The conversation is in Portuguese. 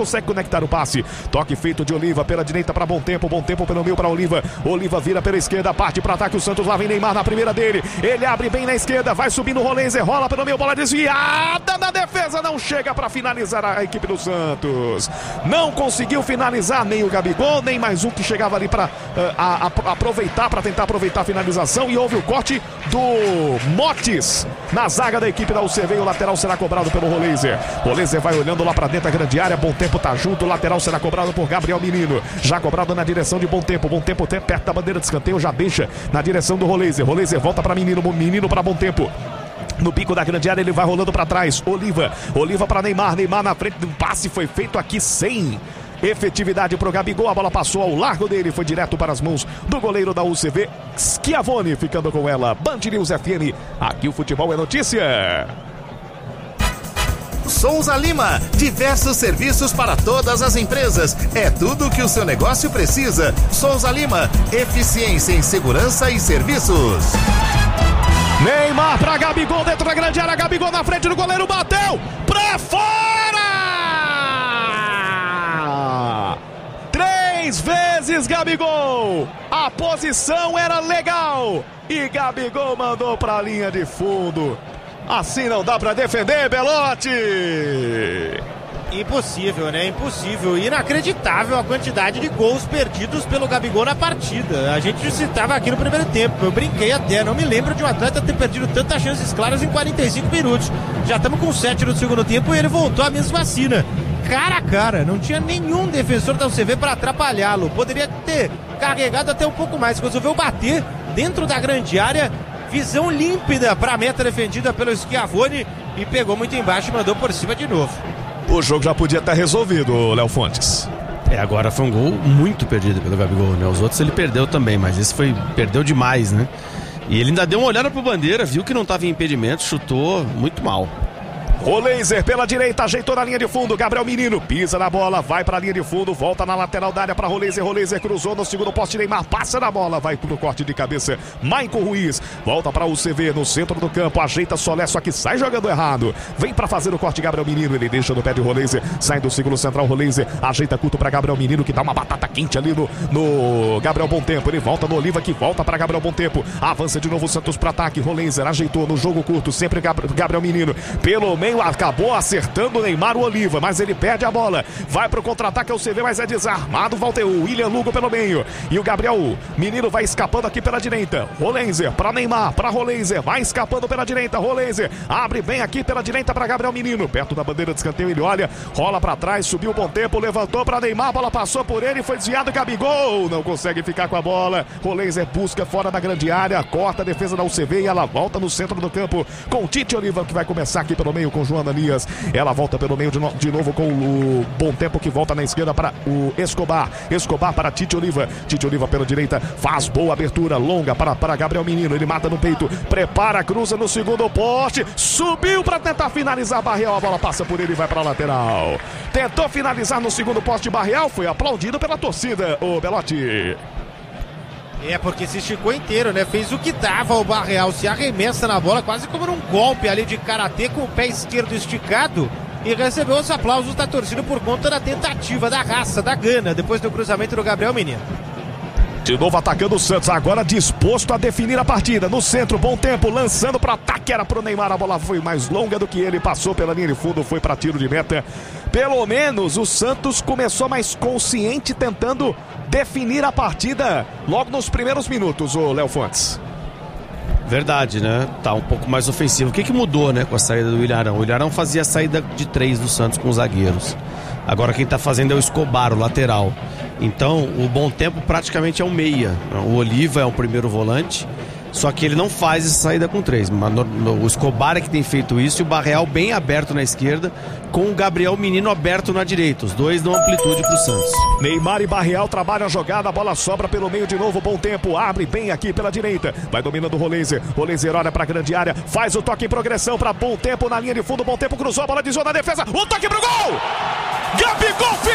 consegue conectar o passe. Toque feito de Oliva pela direita para Bom Tempo pelo meio para Oliva. Oliva vira pela esquerda, parte para ataque o Santos, lá vem Neymar na primeira dele. Ele abre bem na esquerda, vai subindo o Rolenzer, rola pelo meio, bola desviada na defesa, não chega para finalizar a equipe do Santos. Não conseguiu finalizar nem o Gabigol, nem mais um que chegava ali para tentar aproveitar a finalização, e houve o corte do Motes na zaga da equipe da UCV, e o lateral será cobrado pelo Rolenzer. Rolenzer vai olhando lá para dentro da grande área, Bom Tempo tá junto, o lateral será cobrado por Gabriel Menino, já cobrado na direção de Bom Tempo até perto da bandeira de escanteio, já deixa na direção do Rolenzer. Rolenzer volta para Menino para Bom Tempo. No bico da grande área ele vai rolando para trás. Oliva para Neymar na frente. O passe foi feito aqui sem efetividade para o Gabigol. A bola passou ao largo dele, foi direto para as mãos do goleiro da UCV, Schiavone, ficando com ela. Band News FM, aqui o futebol é notícia. Souza Lima, diversos serviços para todas as empresas. É tudo o que o seu negócio precisa. Souza Lima, eficiência em segurança e serviços. Neymar para Gabigol dentro da grande área. Gabigol na frente do goleiro, bateu para fora! 3 vezes Gabigol. A posição era legal e Gabigol mandou para a linha de fundo. Assim não dá para defender, Belotti. Impossível, né? Impossível. Inacreditável a quantidade de gols perdidos pelo Gabigol na partida. A gente citava aqui no primeiro tempo. Eu brinquei até. Não me lembro de um atleta ter perdido tantas chances claras em 45 minutos. Já estamos com 7 no segundo tempo e ele voltou à mesma vacina. Cara a cara. Não tinha nenhum defensor da UCV para atrapalhá-lo. Poderia ter carregado até um pouco mais. Resolveu bater dentro da grande área. Visão límpida para a meta defendida pelo Schiavone e pegou muito embaixo e mandou por cima de novo. O jogo já podia estar resolvido, Léo Fontes. Agora foi um gol muito perdido pelo Gabigol, né? Os outros ele perdeu também, mas esse perdeu demais, né? E ele ainda deu uma olhada pro Bandeira, viu que não estava em impedimento, chutou muito mal. Rolenzer pela direita, ajeitou na linha de fundo. Gabriel Menino pisa na bola, vai para a linha de fundo, volta na lateral da área para Rolenzer. Rolenzer cruzou no segundo poste, Neymar passa na bola, vai pro corte de cabeça. Maicon Ruiz volta para o UCV no centro do campo, ajeita Solé, só que sai jogando errado. Vem para fazer o corte Gabriel Menino, ele deixa no pé de Rolenzer, sai do círculo central. Rolenzer ajeita curto para Gabriel Menino, que dá uma batata quente ali no Gabriel Bom Tempo. Ele volta no Oliva, que volta para Gabriel Bom Tempo. Avança de novo o Santos para ataque. Rolenzer ajeitou no jogo curto, sempre Gabriel Menino pelo meio. Acabou acertando o Neymar, o Oliva, mas ele perde a bola. Vai pro contra-ataque ao CV, mas é desarmado. Volta o William Lugo pelo meio. E o Gabriel Menino vai escapando aqui pela direita. Rolenzer para Neymar, para Rolenzer. Vai escapando pela direita. Rolenzer abre bem aqui pela direita para Gabriel Menino. Perto da bandeira de escanteio, ele olha, rola para trás, subiu Bom Tempo, levantou para Neymar. A bola passou por ele, foi desviado. Gabigol não consegue ficar com a bola. Rolenzer busca fora da grande área, corta a defesa da UCV e ela volta no centro do campo com o Tite Oliva, que vai começar aqui pelo meio com Joana Nias. Ela volta pelo meio de novo com o Bom Tempo, que volta na esquerda para o Escobar. Escobar para Tite Oliva. Tite Oliva pela direita, faz boa abertura longa para Gabriel Menino. Ele mata no peito, prepara, cruza no segundo poste, subiu para tentar finalizar Barreal. A bola passa por ele e vai para a lateral. Tentou finalizar no segundo poste Barreal, foi aplaudido pela torcida, o Belotti. Porque se esticou inteiro, né? Fez o que dava o Barreal, se arremessa na bola, quase como num golpe ali de karatê com o pé esquerdo esticado, e recebeu os aplausos da torcida por conta da tentativa, da raça, da gana, depois do cruzamento do Gabriel Menino. De novo atacando o Santos, agora disposto a definir a partida. No centro, Bom Tempo, lançando para ataque, era pro Neymar. A bola foi mais longa do que ele, passou pela linha de fundo, foi para tiro de meta. Pelo menos o Santos começou mais consciente, tentando definir a partida logo nos primeiros minutos, o Léo Fontes. Verdade, né? Tá um pouco mais ofensivo. O que mudou, né, com a saída do Ilharão? O Ilharão fazia a saída de 3 do Santos com os zagueiros. Agora quem tá fazendo é o Escobar, o lateral. Então o Bom Tempo praticamente é um meia. O Oliva é o primeiro volante, só que ele não faz essa saída com 3. O Escobar é que tem feito isso, e o Barreal bem aberto na esquerda, com o Gabriel Menino aberto na direita. Os dois dão amplitude pro Santos. Neymar e Barreal trabalham a jogada, a bola sobra pelo meio de novo. Bom Tempo abre bem aqui pela direita, vai dominando o Rolenzer. Rolenzer olha pra grande área, faz o toque em progressão para Bom Tempo na linha de fundo. Bom Tempo cruzou, a bola desviou na defesa, o toque pro gol! Gabigol!